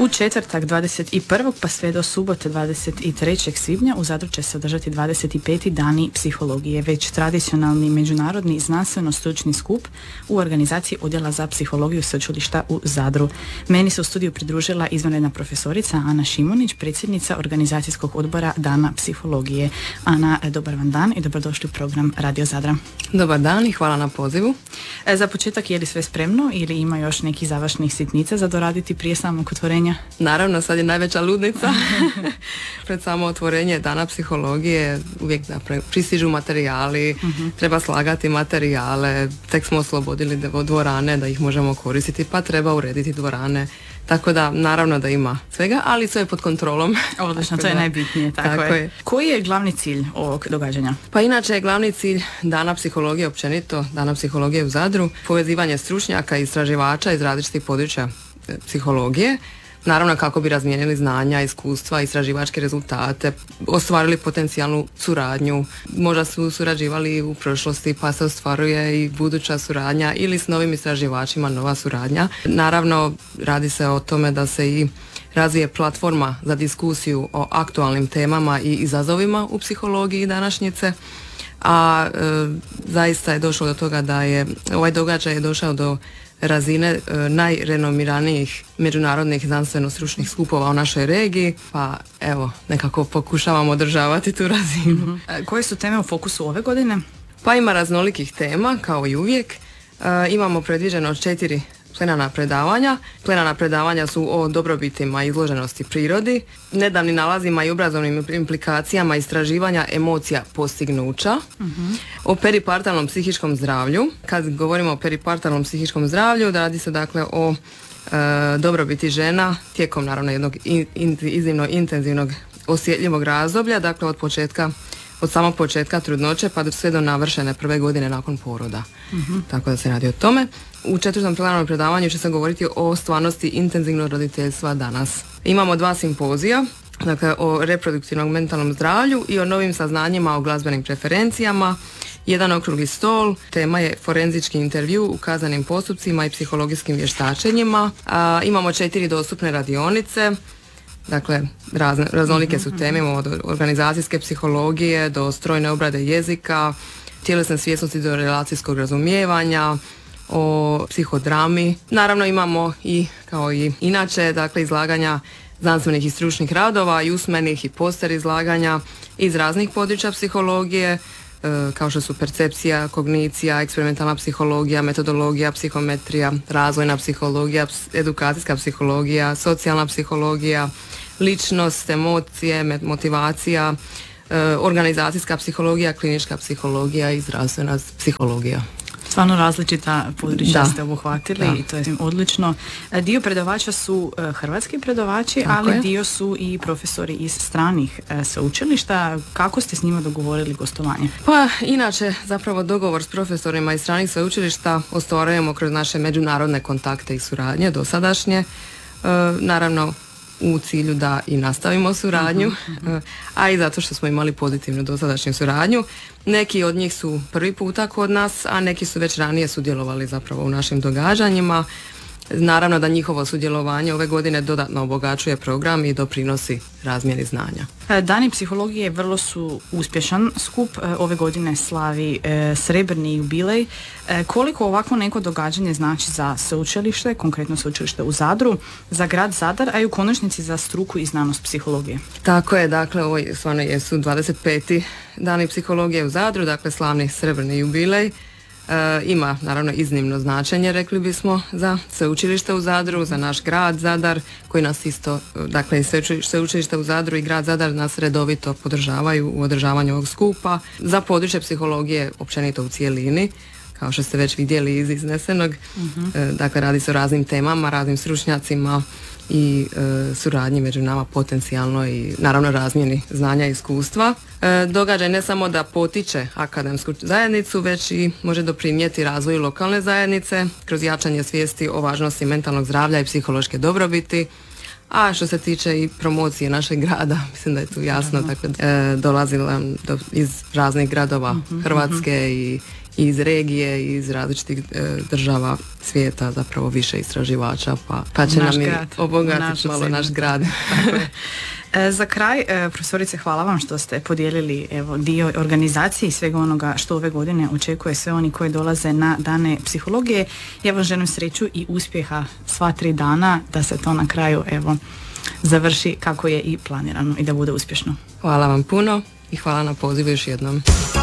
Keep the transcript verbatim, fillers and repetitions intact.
U četvrtak dvadeset prvog pa sve do subote dvadeset trećeg svibnja u Zadru će se održati dvadeset peti dani psihologije, već tradicionalni međunarodni znanstveno-stručni skup u organizaciji Odjela za psihologiju Sveučilišta u Zadru. Meni se u studiju pridružila izvanredna profesorica Ana Šimunić, predsjednica organizacijskog odbora Dana psihologije. Ana, dobar vam dan i dobrodošli u program Radio Zadra. Dobar dan i hvala na pozivu. E, za početak, je li sve spremno ili ima još nekih završnih sitnica za doraditi prije samog otvorenja? Naravno, sad je najveća ludnica. Pred samo otvorenje Dana psihologije uvijek pristižu materijali, uh-huh. treba slagati materijale, tek smo oslobodili dvorane da ih možemo koristiti, pa treba urediti dvorane. Tako da, naravno da ima svega, ali sve je pod kontrolom. Odlično, to je da, najbitnije. Tako, tako je. je. Koji je glavni cilj ovog događanja? Pa inače je glavni cilj Dana psihologije općenito, Dana psihologije u Zadru, povezivanje stručnjaka i istraživača iz različitih područja psihologije. Naravno kako bi razmijenili znanja, iskustva, istraživačke rezultate, ostvarili potencijalnu suradnju. Možda su surađivali u prošlosti pa se ostvaruje i buduća suradnja ili s novim istraživačima nova suradnja. Naravno radi se o tome da se i razvije platforma za diskusiju o aktualnim temama i izazovima u psihologiji današnjice. A e, zaista je došlo do toga da je ovaj događaj je došao do razine e, najrenomiranijih međunarodnih znanstveno-stručnih skupova u našoj regiji, pa evo, nekako pokušavamo održavati tu razinu. Mm-hmm. E, koje su teme u fokusu ove godine? Pa ima raznolikih tema, kao i uvijek. E, imamo predviđeno četiri plenarna predavanja. Plenarna predavanja su o dobrobitima i izloženosti prirodi, nedavnim nalazima i obrazovnim implikacijama istraživanja emocija postignuća, uh-huh. o peripartalnom psihičkom zdravlju. Kad govorimo o peripartalnom psihičkom zdravlju, radi se dakle o e, dobrobiti žena tijekom naravno jednog in, in, iznimno intenzivnog osjetljivog razdoblja, dakle od početka od samog početka trudnoće pa sve do navršene prve godine nakon poroda. Uh-huh. Tako da se radi o tome. U četvrtom plenarnom predavanju će se govoriti o stvarnosti intenzivnog roditeljstva danas. Imamo dva simpozija, dakle o reproduktivnom mentalnom zdravlju i o novim saznanjima o glazbenim preferencijama. Jedan okrugli stol, tema je forenzički intervju u kaznenim postupcima i psihologijskim vještačenjima. A, imamo četiri dostupne radionice. Dakle, razne, raznolike su teme, od organizacijske psihologije do strojne obrade jezika, tjelesne svjesnosti do relacijskog razumijevanja, o psihodrami. Naravno imamo i, kao i inače, dakle, izlaganja znanstvenih i stručnih radova i usmenih i poster izlaganja iz raznih područja psihologije, kao što su percepcija, kognicija, eksperimentalna psihologija, metodologija, psihometrija, razvojna psihologija, edukacijska psihologija, socijalna psihologija, ličnost, emocije, motivacija, organizacijska psihologija, klinička psihologija i zdravstvena psihologija. Stvarno različita područja da. ste obuhvatili da. i to je odlično. Dio predavača su hrvatski predavači, tako ali je. Dio su i profesori iz stranih sveučilišta. Kako ste s njima dogovorili gostovanje? Pa inače zapravo dogovor s profesorima iz stranih sveučilišta ostvarujemo kroz naše međunarodne kontakte i suradnje dosadašnje. E, naravno u cilju da i nastavimo suradnju, uh-huh. a i zato što smo imali pozitivnu dosadašnju suradnju. Neki od njih su prvi puta kod nas, a neki su već ranije sudjelovali zapravo u našim događanjima. Naravno da njihovo sudjelovanje ove godine dodatno obogaćuje program i doprinosi razmjeni znanja. Dani psihologije vrlo su uspješan skup. Ove godine slavi e, srebrni jubilej. E, koliko ovako neko događanje znači za sveučilište, konkretno sveučilište u Zadru, za grad Zadar, a i u konačnici za struku i znanost psihologije? Tako je, dakle, ovo stvarno jesu dvadeset peti Dani psihologije u Zadru, dakle slavni srebrni jubilej. E, ima naravno iznimno značenje, rekli bismo, za sveučilište u Zadru, za naš grad Zadar, koji nas isto, dakle sveučilište u Zadru i grad Zadar nas redovito podržavaju u održavanju ovog skupa. Za područje psihologije općenito u cijelini, kao što ste već vidjeli iz iznesenog, uh-huh. e, dakle radi se o raznim temama, raznim stručnjacima i e, suradnji među nama potencijalno i naravno razmjeni znanja i iskustva. E, događaj ne samo da potiče akademsku zajednicu, već i može doprinijeti razvoju lokalne zajednice kroz jačanje svijesti o važnosti mentalnog zdravlja i psihološke dobrobiti. A što se tiče i promocije našeg grada, mislim da je tu jasno, tako da e, dolazila do, iz raznih gradova uh-huh, Hrvatske uh-huh. i iz regije i iz različitih e, država svijeta, zapravo više istraživača, pa, pa će naš nam i grad, obogatiti malo naš grad. E, za kraj, e, profesorice, hvala vam što ste podijelili evo, dio organizacije i svega onoga što ove godine očekuje sve oni koji dolaze na dane psihologije. Ja vam želim sreću i uspjeha sva tri dana, da se to na kraju evo, završi kako je i planirano i da bude uspješno. Hvala vam puno i hvala na pozivu još jednom.